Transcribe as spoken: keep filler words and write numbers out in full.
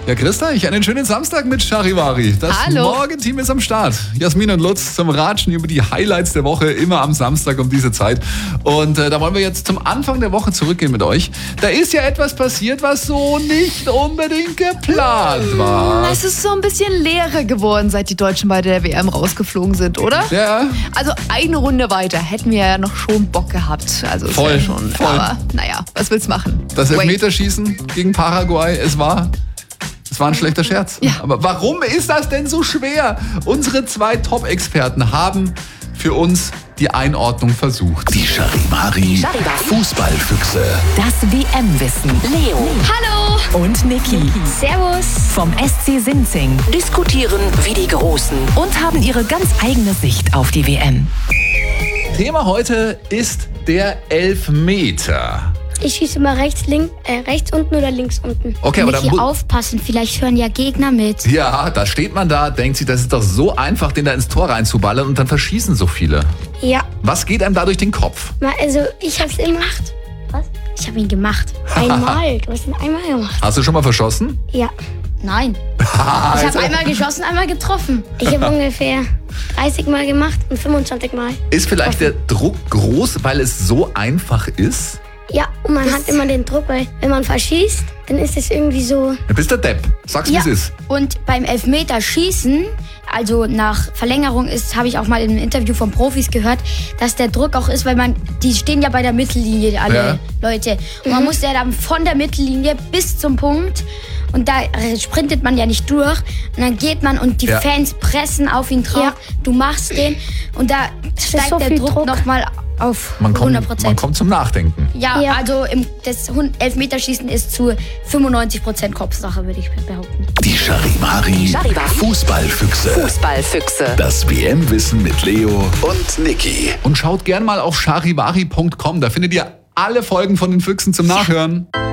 Ja, Christa, ich einen schönen Samstag mit Charivari. Das Hallo. Morgenteam ist am Start. Jasmin und Lutz zum Ratschen über die Highlights der Woche, immer am Samstag um diese Zeit. Und äh, da wollen wir jetzt zum Anfang der Woche zurückgehen mit euch. Da ist ja etwas passiert, was so nicht unbedingt geplant war. Es ist so ein bisschen leerer geworden, seit die Deutschen bei der W M rausgeflogen sind, oder? Ja. Also eine Runde weiter hätten wir ja noch schon Bock gehabt. Also ist Voll, ja schon. voll. Aber naja, was willst du machen? Das Wait. Elfmeterschießen gegen Paraguay, es war... Es war ein schlechter Scherz. Ja. Aber warum ist das denn so schwer? Unsere zwei Top-Experten haben für uns die Einordnung versucht. Die Charivari Fußballfüchse. Das W M-Wissen. Leo Hallo! und Niki Servus. vom S C Sinzing diskutieren wie die Großen und haben ihre ganz eigene Sicht auf die W M. Thema heute ist der Elfmeter. Ich schieße mal rechts, links, äh, rechts unten oder links unten. Okay, aber Niki, dann mu- aufpassen, vielleicht hören ja Gegner mit. Ja, da steht man da, denkt sich, das ist doch so einfach, den da ins Tor reinzuballern und dann verschießen so viele. Ja, Was geht einem da durch den Kopf? mal, also ich hab's immer gemacht. Was? Ich habe ihn gemacht. Einmal. Du hast ihn einmal gemacht. Hast du schon mal verschossen? Ja. Nein. Ich habe einmal geschossen, einmal getroffen. Ich habe ungefähr dreißig Mal gemacht und fünfundzwanzig Mal. Ist vielleicht der Druck groß, weil es so einfach ist? Ja, und man hat immer den Druck, weil wenn man verschießt, dann ist es irgendwie so. Du bist der Depp. Sag's, wie Ja. es ist. Und beim Elfmeterschießen, also nach Verlängerung ist, habe ich auch mal in einem Interview von Profis gehört, dass der Druck auch ist, weil man, die stehen ja bei der Mittellinie, alle Ja. Leute. Und man muss ja dann von der Mittellinie bis zum Punkt. Und da äh, sprintet man ja nicht durch. Und dann geht man und die Ja. Fans pressen auf ihn drauf. Ja. Du machst den. Und da steigt so der viel Druck, Druck. nochmal auf Man kommt, hundert Prozent. man kommt zum Nachdenken. Ja, Ja. also im, das Hun- Elfmeterschießen ist zu fünfundneunzig Prozent Kopfsache, würde ich behaupten. Die Charivari Charivari. Fußballfüchse. Fußballfüchse. Das W M-Wissen mit Leo und Niki. Und schaut gern mal auf charivari punkt com, da findet ihr alle Folgen von den Füchsen zum Nachhören.